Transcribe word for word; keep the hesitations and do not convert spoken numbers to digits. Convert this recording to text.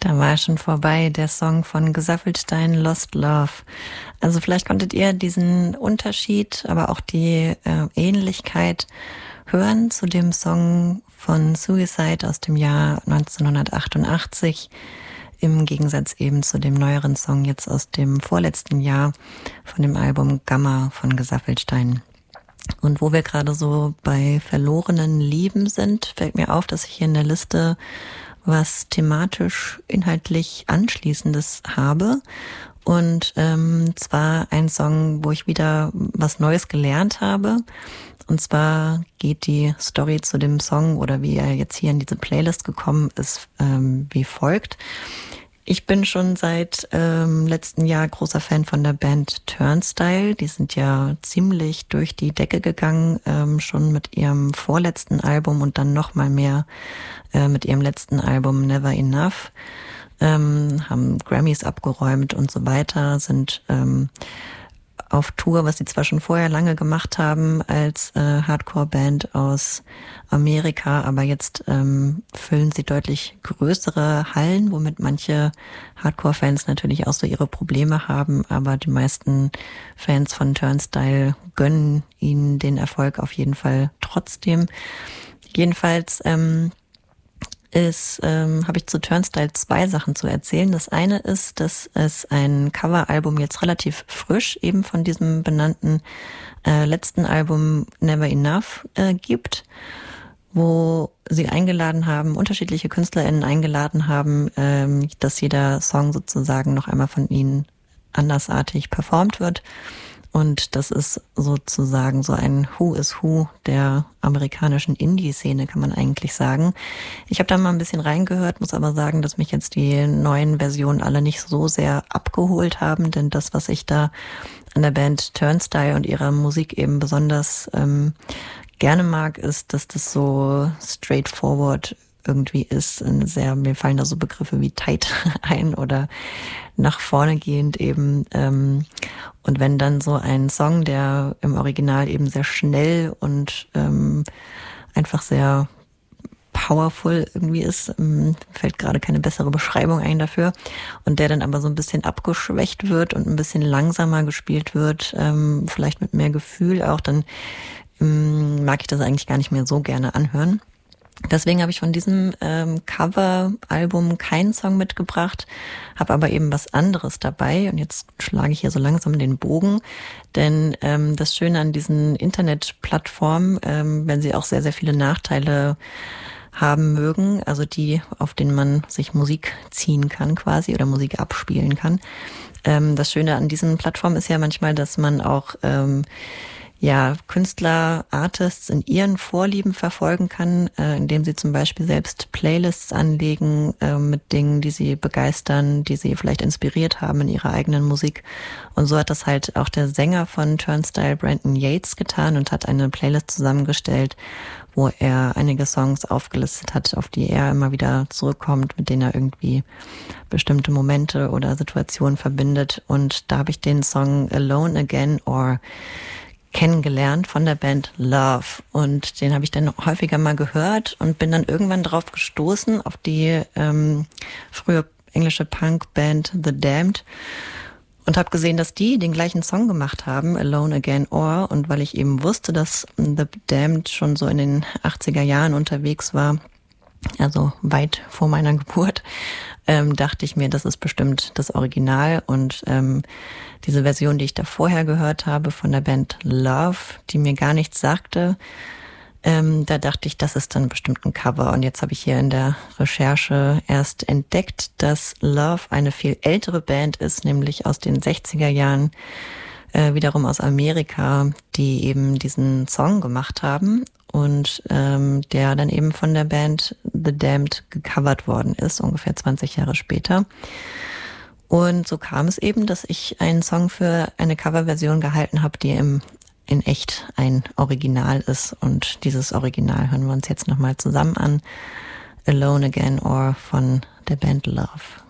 Da war schon vorbei, der Song von Gesaffelstein, Lost Love. Also vielleicht konntet ihr diesen Unterschied, aber auch die äh, Ähnlichkeit hören zu dem Song von Suicide aus dem Jahr neunzehnhundertachtundachtzig, im Gegensatz eben zu dem neueren Song jetzt aus dem vorletzten Jahr von dem Album Gamma von Gesaffelstein. Und wo wir gerade so bei verlorenen Lieben sind, fällt mir auf, dass ich hier in der Liste was thematisch inhaltlich Anschließendes habe. Und ähm, zwar ein Song, wo ich wieder was Neues gelernt habe. Und zwar geht die Story zu dem Song, oder wie er jetzt hier in diese Playlist gekommen ist, ähm, wie folgt. Ich bin schon seit ähm, letzten Jahr großer Fan von der Band Turnstile. Die sind ja ziemlich durch die Decke gegangen, ähm, schon mit ihrem vorletzten Album und dann noch mal mehr äh, mit ihrem letzten Album Never Enough. Ähm, haben Grammys abgeräumt und so weiter, sind ähm, auf Tour, was sie zwar schon vorher lange gemacht haben als äh, Hardcore-Band aus Amerika, aber jetzt ähm, füllen sie deutlich größere Hallen, womit manche Hardcore-Fans natürlich auch so ihre Probleme haben, aber die meisten Fans von Turnstile gönnen ihnen den Erfolg auf jeden Fall trotzdem. Jedenfalls ähm, ist, ähm, habe ich zu Turnstile zwei Sachen zu erzählen. Das eine ist, dass es ein Coveralbum jetzt relativ frisch eben von diesem benannten äh, letzten Album Never Enough äh, gibt, wo sie eingeladen haben, unterschiedliche KünstlerInnen eingeladen haben, ähm, dass jeder Song sozusagen noch einmal von ihnen andersartig performt wird. Und das ist sozusagen so ein Who is Who der amerikanischen Indie-Szene, kann man eigentlich sagen. Ich habe da mal ein bisschen reingehört, muss aber sagen, dass mich jetzt die neuen Versionen alle nicht so sehr abgeholt haben, denn das, was ich da an der Band Turnstile und ihrer Musik eben besonders ähm, gerne mag, ist, dass das so straightforward irgendwie ist. Sehr, mir fallen da so Begriffe wie tight ein oder nach vorne gehend eben. Ähm, und wenn dann so ein Song, der im Original eben sehr schnell und ähm, einfach sehr powerful irgendwie ist, ähm, fällt gerade keine bessere Beschreibung ein dafür, und der dann aber so ein bisschen abgeschwächt wird und ein bisschen langsamer gespielt wird, ähm, vielleicht mit mehr Gefühl auch, dann ähm, mag ich das eigentlich gar nicht mehr so gerne anhören. Deswegen habe ich von diesem ähm, Cover-Album keinen Song mitgebracht, habe aber eben was anderes dabei. Und jetzt schlage ich hier so langsam den Bogen, denn ähm, das Schöne an diesen Internetplattformen, ähm, wenn sie auch sehr, sehr viele Nachteile haben mögen, also die, auf denen man sich Musik ziehen kann quasi oder Musik abspielen kann. Ähm, das Schöne an diesen Plattformen ist ja manchmal, dass man auch ähm, ja, Künstler, Artists in ihren Vorlieben verfolgen kann, äh, indem sie zum Beispiel selbst Playlists anlegen äh, mit Dingen, die sie begeistern, die sie vielleicht inspiriert haben in ihrer eigenen Musik. Und so hat das halt auch der Sänger von Turnstile, Brandon Yates, getan und hat eine Playlist zusammengestellt, wo er einige Songs aufgelistet hat, auf die er immer wieder zurückkommt, mit denen er irgendwie bestimmte Momente oder Situationen verbindet. Und da habe ich den Song Alone Again or kennengelernt von der Band Love, und den habe ich dann häufiger mal gehört und bin dann irgendwann drauf gestoßen auf die ähm, frühe englische Punkband The Damned und habe gesehen, dass die den gleichen Song gemacht haben, Alone Again Or, und weil ich eben wusste, dass The Damned schon so in den achtziger Jahren unterwegs war, also weit vor meiner Geburt, ähm, dachte ich mir, das ist bestimmt das Original. Und ähm, diese Version, die ich da vorher gehört habe von der Band Love, die mir gar nichts sagte, ähm, da dachte ich, das ist dann bestimmt ein Cover. Und jetzt habe ich hier in der Recherche erst entdeckt, dass Love eine viel ältere Band ist, nämlich aus den sechziger Jahren, äh, wiederum aus Amerika, die eben diesen Song gemacht haben. Und ähm, der dann eben von der Band The Damned gecovert worden ist, ungefähr zwanzig Jahre später. Und so kam es eben, dass ich einen Song für eine Coverversion gehalten habe, die im, in echt ein Original ist. Und dieses Original hören wir uns jetzt nochmal zusammen an. Alone Again Or von der Band Love.